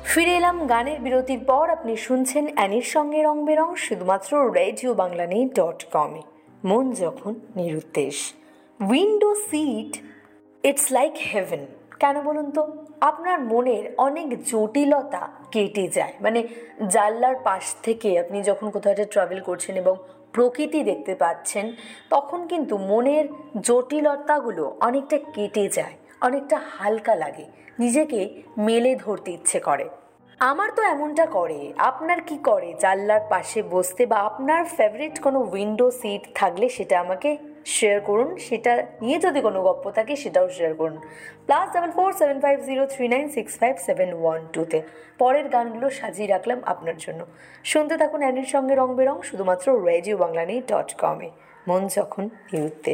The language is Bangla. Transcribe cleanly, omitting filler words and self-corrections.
ফিরে এলাম গানের বিরতির পর। আপনি শুনছেন অ্যানির সঙ্গে রং বেরং, শুধুমাত্র RadioBanglaNet.com-এ। মন যখন নিরুদ্দেশ। Window seat, it's like haven. কেন বলুন তো? আপনার মনের অনেক জটিলতা কেটে যায়। মানে জানলার পাশ থেকে আপনি যখন কোথাও একটা ট্রাভেল করছেন এবং প্রকৃতি দেখতে পাচ্ছেন, তখন কিন্তু মনের জটিলতাগুলো অনেকটা কেটে যায়, অনেকটা হালকা লাগে, নিজেকে মেলে ধরতে ইচ্ছে করে। আমার তো এমনটা করে। আপনার কি করে জানলার পাশে বসতে, বা আপনার ফেভারিট কোনো উইন্ডো সিট থাকলে সেটা আমাকে শেয়ার করুন। সেটা নিয়ে যদি কোনো গল্প থাকে সেটাও শেয়ার করুন। +447503965712-তে পরের গানগুলো সাজিয়ে রাখলাম আপনার জন্য। শুনতে থাকুন অ্যানির সঙ্গে রং বেরং, শুধুমাত্র RadioBanglaNet.com-এ। মন যখন নিরুদ্দেশ।